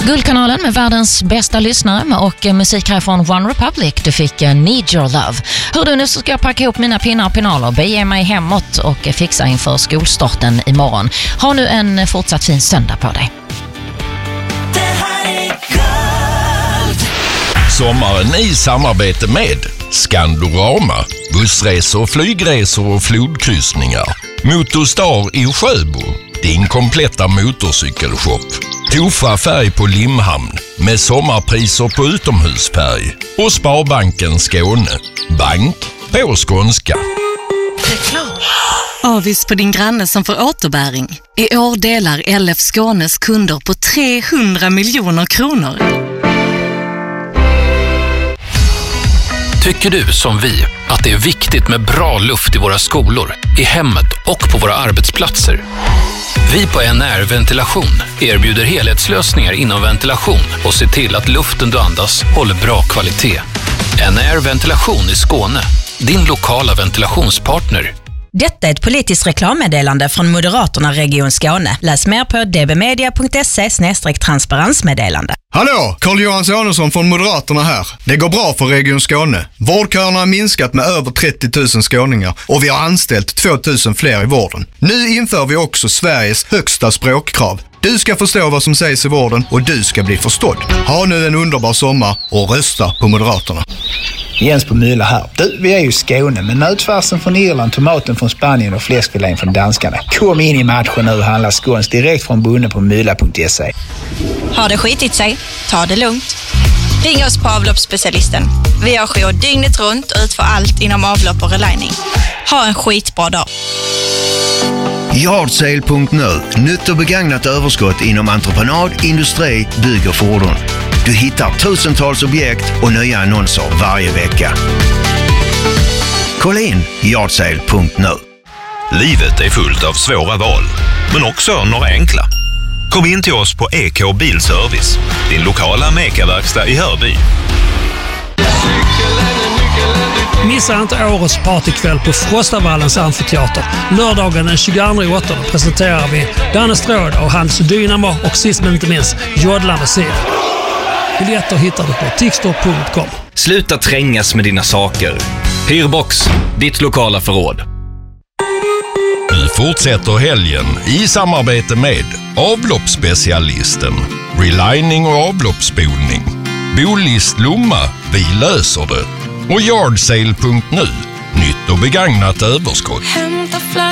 Guldkanalen med världens bästa lyssnare och musik här från One Republic. Du fick Need Your Love. Hur du nu så ska jag packa ihop mina pinnar och pinaler, bege mig hemåt och fixa inför skolstarten imorgon. Ha nu en fortsatt fin söndag på dig. Det här är Guld. Sommaren i samarbete med Skandorama, bussresor, flygresor och flodkryssningar. Motorstar i Sjöbo, din kompletta motorcykelshop. Tofa färg på Limhamn med sommarpriser på utomhusfärg. Och Sparbanken Skåne, bank på skånska. Avis på din granne som får återbäring. I år delar LF Skånes kunder på 300 miljoner kronor. Tycker du som vi att det är viktigt med bra luft i våra skolor, i hemmet och på våra arbetsplatser? Vi på NR Ventilation erbjuder helhetslösningar inom ventilation och ser till att luften du andas håller bra kvalitet. NR Ventilation i Skåne, din lokala ventilationspartner. Detta är ett politiskt reklammeddelande från Moderaterna Region Skåne. Läs mer på dbmedia.se/transparensmeddelande. Hallå, Carl-Johan Samuelsson från Moderaterna här. Det går bra för Region Skåne. Vårdköerna har minskat med över 30 000 skåningar och vi har anställt 2 000 fler i vården. Nu inför vi också Sveriges högsta språkkrav. Du ska förstå vad som sägs i vården och du ska bli förstådd. Ha nu en underbar sommar och rösta på Moderaterna. Jens på Mylla här. Du, vi är ju i Skåne med nötfärsen från Irland, tomaten från Spanien och fläskfilén från danskarna. Kom in i matchen nu och handla skåns direkt från bonden på mylla.se. Har det skitit sig? Ta det lugnt. Ring oss på avloppsspecialisten. Vi har jour dygnet runt och utför allt inom avlopp och relining. Ha en skitbra dag. Yardsale.nu. Nytt och begagnat överskott inom entreprenad, industri, bygg och fordon. Du hittar tusentals objekt och nya annonser varje vecka. Kolla in Yardsale.nu. Livet är fullt av svåra val, men också några enkla. Kom in till oss på EK Bilservice, din lokala Meka-verkstad i Hörby. Missa inte årets partykväll på Frostavallens amfiteater. Lördagen den 22/8 presenterar vi Danne Stråd och Hans Dynamo och sist men inte minst Jodlande Ser. Biljetter hittar du på tixter.com. Sluta trängas med dina saker. Hyrbox, ditt lokala förråd. Nu fortsätter helgen i samarbete med avloppsspecialisten, relining och avloppsspolning. Bolist Lomma, vi löser det. Och Yardsale.nu, nytt och begagnat överskott.